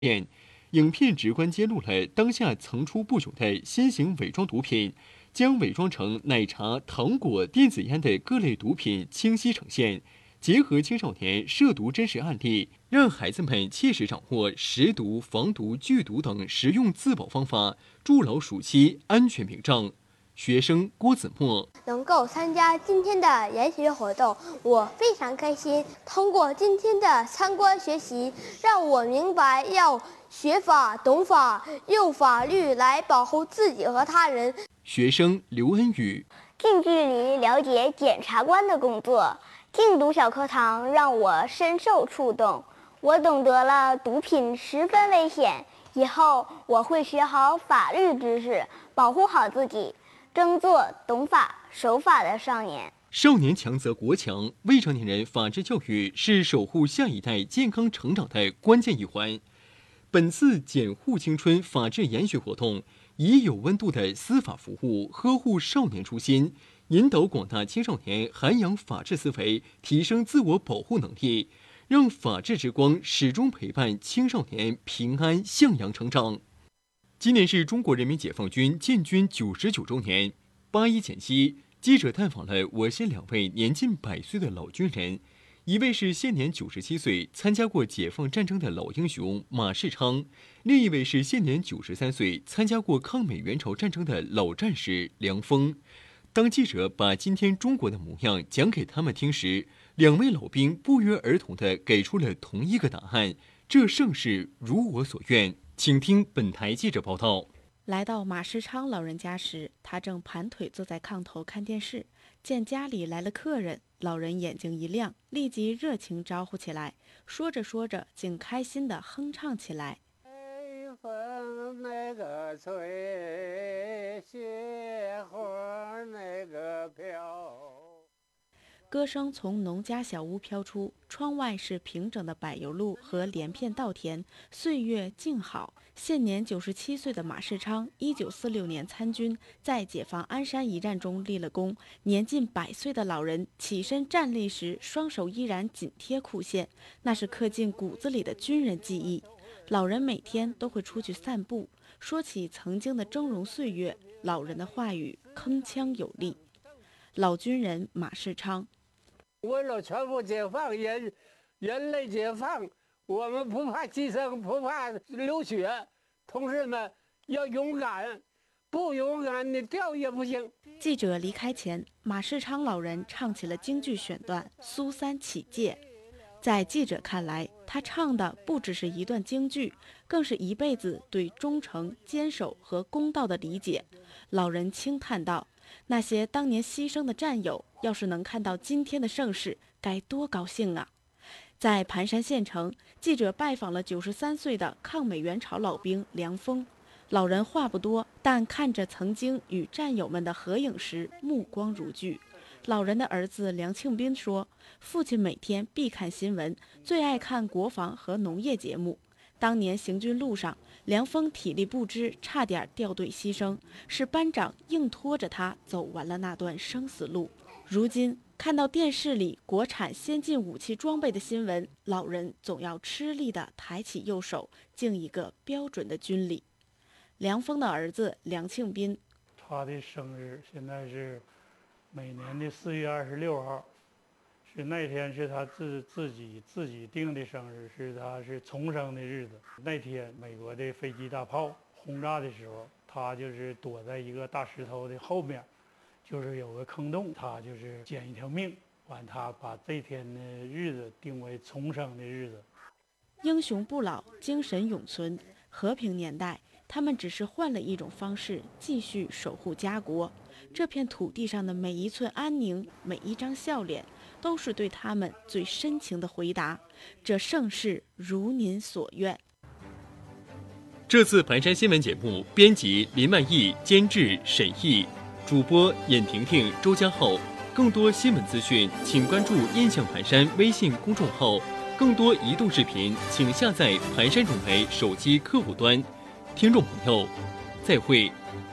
影片直观揭露了当下层出不穷的新型伪装毒品，将伪装成奶茶、糖果、电子烟的各类毒品清晰呈现，结合青少年涉毒真实案例，让孩子们切实掌握识毒、防毒、拒毒等实用自保方法，筑牢暑期安全屏障。学生郭子墨能够参加今天的研习活动，我非常开心。通过今天的参观学习，让我明白要学法、懂法，用法律来保护自己和他人。 学生刘恩宇近距离了解检察官的工作，禁毒小课堂让我深受触动。我懂得了毒品十分危险，以后我会学好法律知识，保护好自己。争做懂法守法的少年。 少年强则国强，未成年人法治教育是守护下一代健康成长的关键一环。本次检护青春法治研学活动，以有温度的司法服务呵护少年初心，引导广大青少年涵养法治思维，提升自我保护能力，让法治之光始终陪伴青少年平安向阳成长。今年是中国人民解放军建军99周年，8·1前夕，记者探访了我县2位年近100岁的老军人，一位是现年97岁，参加过解放战争的老英雄马世昌，另一位是现年93岁，参加过抗美援朝战争的老战士梁峰。当记者把今天中国的模样讲给他们听时，2位老兵不约而同地给出了同一个答案：这盛世如我所愿。请听本台记者报道。 来到马世昌老人家时，他正盘腿坐在炕头看电视，见家里来了客人，老人眼睛一亮，立即热情招呼起来，说着说着竟开心地哼唱起来。 风那个吹，雪花那个飘。 歌声从农家小屋飘出，窗外是平整的柏油路和连片稻田，岁月静好。现年97岁的马世昌，1946年参军，在解放鞍山一战中立了功。年近100岁的老人起身站立时，双手依然紧贴裤线，那是刻进骨子里的军人记忆。老人每天都会出去散步，说起曾经的峥嵘岁月，老人的话语铿锵有力。老军人马世昌。 为了全部解放人类解放，我们不怕牺牲，不怕流血，同志们要勇敢，不勇敢你掉也不行。 记者离开前，马世昌老人唱起了京剧选段《苏三起解》。在记者看来，他唱的不只是一段京剧，更是一辈子对忠诚、坚守和公道的理解。老人轻叹道：那些当年牺牲的战友，要是能看到今天的盛世，该多高兴啊！在盘山县城，记者拜访了93岁的抗美援朝老兵梁峰。老人话不多，但看着曾经与战友们的合影时，目光如炬。老人的儿子梁庆斌说，父亲每天必看新闻，最爱看国防和农业节目。当年行军路上，梁峰体力不支，差点掉队牺牲，是班长硬拖着他走完了那段生死路。如今看到电视里国产先进武器装备的新闻，老人总要吃力地抬起右手，敬一个标准的军礼。梁峰的儿子梁庆斌， 他的生日现在是每年的4月26号，是那天是他自己定的生日，他是重生的日子。那天美国的飞机大炮轰炸的时候，他就是躲在一个大石头的后面，就是有个坑洞，他就是捡一条命，完他把这天的日子定为重生的日子。 英雄不老，精神永存。和平年代，他们只是换了一种方式继续守护家国。这片土地上的每一寸安宁，每一张笑脸，都是对他们最深情的回答。这盛世如您所愿。 这次盘山新闻节目编辑林万益，监制沈毅，主播尹婷婷、周家浩。更多新闻资讯，请关注印象盘山微信公众号。更多移动视频，请下载盘山总台手机客户端。听众朋友，再会。